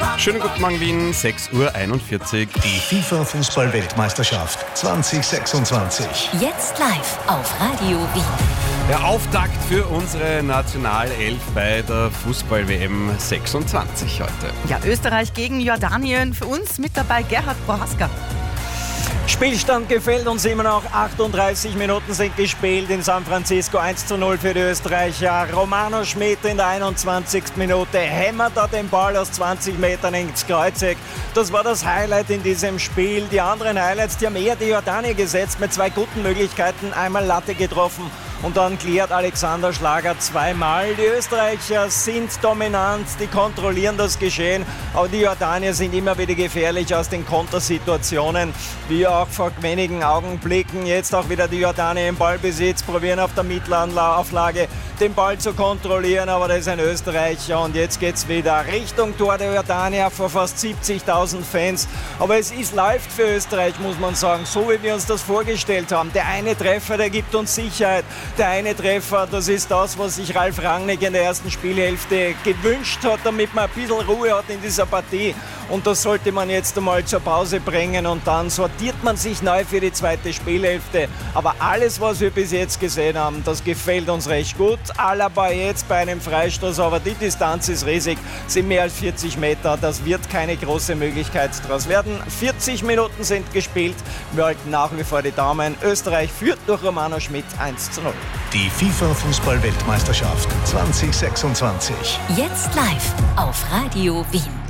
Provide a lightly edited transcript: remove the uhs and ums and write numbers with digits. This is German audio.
Schönen guten Morgen Wien, 6:41 Uhr. Die FIFA-Fußball-Weltmeisterschaft 2026. Jetzt live auf Radio Wien. Der Auftakt für unsere Nationalelf bei der Fußball-WM 26 heute. Ja, Österreich gegen Jordanien. Für uns mit dabei Gerhard Prohaska. Spielstand gefällt uns immer noch. 38 Minuten sind gespielt in San Francisco. 1:0 für die Österreicher. Romano Schmid in der 21. Minute hämmert er den Ball aus 20 Metern ins Kreuzeck. Das war das Highlight in diesem Spiel. Die anderen Highlights, die haben eher die Jordanier gesetzt mit zwei guten Möglichkeiten. Einmal Latte getroffen und dann klärt Alexander Schlager zweimal. Die Österreicher sind dominant, die kontrollieren das Geschehen, aber die Jordanier sind immer wieder gefährlich aus den Kontersituationen, wie auch vor wenigen Augenblicken. Jetzt auch wieder die Jordanier im Ballbesitz, probieren auf der Mittelauflage den Ball zu kontrollieren, aber das ist ein Österreicher und jetzt geht's wieder Richtung Tor der Jordanier vor fast 70.000 Fans. Aber es läuft für Österreich, muss man sagen, so wie wir uns das vorgestellt haben. Der eine Treffer, der gibt uns Sicherheit. Der eine Treffer, das ist das, was sich Ralf Rangnick in der ersten Spielhälfte gewünscht hat, damit man ein bisschen Ruhe hat in dieser Partie. Und das sollte man jetzt einmal zur Pause bringen und dann sortiert man sich neu für die zweite Spielhälfte. Aber alles, was wir bis jetzt gesehen haben, das gefällt uns recht gut. Alaba jetzt bei einem Freistoß, aber die Distanz ist riesig, sind mehr als 40 Meter. Das wird keine große Möglichkeit daraus werden. 40 Minuten sind gespielt. Wir halten nach wie vor die Daumen. Österreich führt durch Romano Schmid 1:0. Die FIFA-Fußball-Weltmeisterschaft 2026. Jetzt live auf Radio Wien.